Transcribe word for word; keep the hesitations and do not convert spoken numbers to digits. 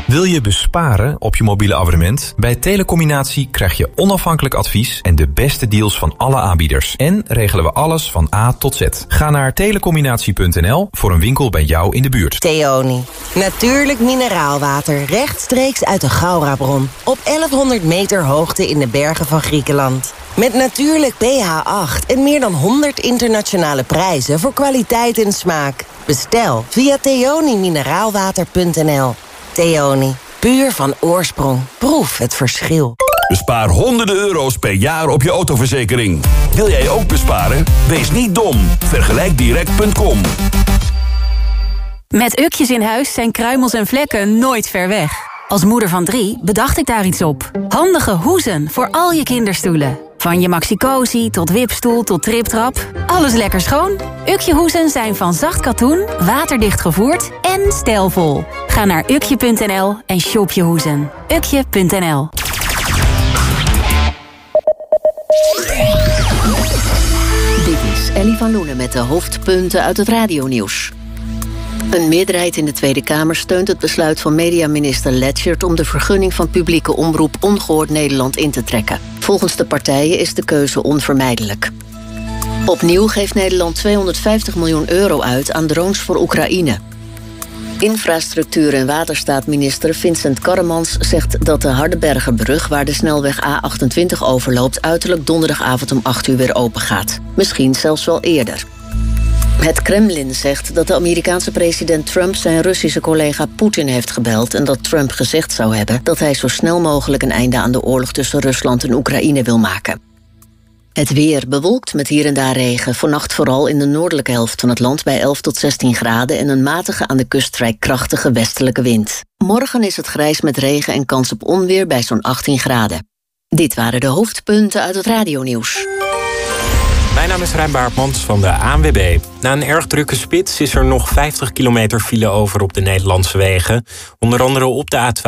Wil je besparen op je mobiele abonnement? Bij Telecombinatie krijg je onafhankelijk advies en de beste deals van alle aanbieders. En regelen we alles van A tot Z. Ga naar telecombinatie punt n l voor een winkel bij jou in de buurt. Theoni. Natuurlijk mineraalwater rechtstreeks uit de Gaura-bron. Op elfhonderd meter hoogte in de bergen van Griekenland. Met natuurlijk P H acht en meer dan honderd internationale prijzen voor kwaliteit en smaak. Bestel via theoni mineraalwater punt n l. Theoni, puur van oorsprong. Proef het verschil. Bespaar honderden euro's per jaar op je autoverzekering. Wil jij ook besparen? Wees niet dom. Vergelijk direct punt com. Met Ukjes in huis zijn kruimels en vlekken nooit ver weg. Als moeder van drie bedacht ik daar iets op. Handige hoezen voor al je kinderstoelen. Van je Maxi-Cosi tot wipstoel tot triptrap. Alles lekker schoon. Ukje hoezen zijn van zacht katoen, waterdicht gevoerd en stijlvol. Ga naar ukje punt n l en shop je hoezen. ukje punt n l. Dit is Ellie van Loenen met de hoofdpunten uit het radionieuws. Een meerderheid in de Tweede Kamer steunt het besluit van mediaminister Letchert om de vergunning van publieke omroep Ongehoord Nederland in te trekken. Volgens de partijen is de keuze onvermijdelijk. Opnieuw geeft Nederland tweehonderdvijftig miljoen euro uit aan drones voor Oekraïne. Infrastructuur- en waterstaatminister Vincent Karremans zegt dat de Hardenbergerbrug, waar de snelweg A achtentwintig overloopt, uiterlijk donderdagavond om acht uur weer open gaat. Misschien zelfs wel eerder. Het Kremlin zegt dat de Amerikaanse president Trump zijn Russische collega Poetin heeft gebeld en dat Trump gezegd zou hebben dat hij zo snel mogelijk een einde aan de oorlog tussen Rusland en Oekraïne wil maken. Het weer bewolkt met hier en daar regen. Vannacht vooral in de noordelijke helft van het land bij elf tot zestien graden... en een matige aan de kust vrij krachtige westelijke wind. Morgen is het grijs met regen en kans op onweer bij zo'n achttien graden. Dit waren de hoofdpunten uit het radionieuws. Mijn naam is Rijn Baartmans van de A N W B. Na een erg drukke spits is er nog vijftig kilometer file over op de Nederlandse wegen. Onder andere op de A twaalf